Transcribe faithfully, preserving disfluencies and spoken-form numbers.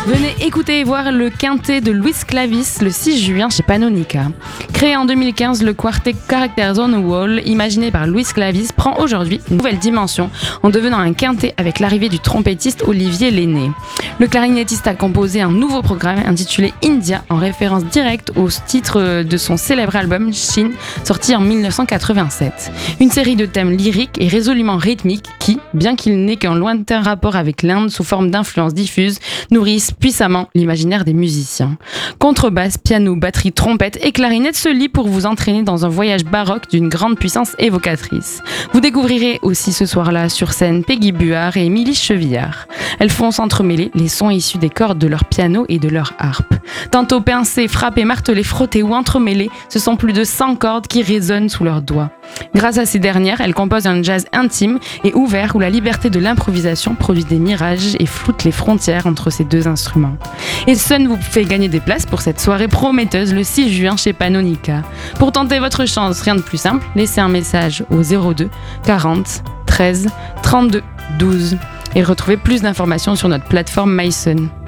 Venez écouter et voir le quintet de Luis Clavis le six juin chez Pannonica. Créé en deux mille quinze, le quartet Characters on a Wall, imaginé par Luis Clavis, prend aujourd'hui une nouvelle dimension en devenant un quintet avec l'arrivée du trompettiste Olivier Lenné. Le clarinettiste a composé un nouveau programme intitulé India, en référence directe au titre de son célèbre album Chine, sorti en dix-neuf cent quatre-vingt-sept. Une série de thèmes lyriques et résolument rythmiques qui, bien qu'il n'ait qu'un lointain rapport avec l'Inde sous forme d'influences diffuses, nourrissent puissamment l'imaginaire des musiciens. Contrebasse, piano, batterie, trompette et clarinette se lient pour vous entraîner dans un voyage baroque d'une grande puissance évocatrice. Vous découvrirez aussi ce soir-là sur scène Peggy Buard et Émilie Chevillard. Elles font s'entremêler les sons issus des cordes de leur piano et de leur harpe. Tantôt pincés, frappés, martelés, frottés ou entremêlés, ce sont plus de cent cordes qui résonnent sous leurs doigts. Grâce à ces dernières, elles composent un jazz intime et ouvert où la liberté de l'improvisation produit des mirages et floute les frontières entre ces deux instruments. Et Sun vous fait gagner des places pour cette soirée prometteuse le six juin chez Pannonica. Pour tenter votre chance, rien de plus simple, laissez un message au zéro deux quarante treize trente-deux douze et retrouvez plus d'informations sur notre plateforme MySun.